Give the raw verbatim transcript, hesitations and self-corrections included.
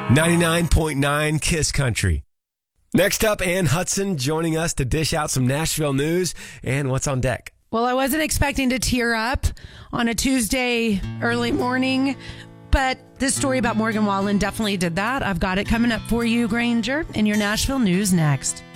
ninety-nine point nine Kiss Country. Next up, Ann Hudson joining us to dish out some Nashville news and what's on deck. Well, I wasn't expecting to tear up on a Tuesday early morning, but this story about Morgan Wallen definitely did that. I've got it coming up for you, Granger, in your Nashville news next.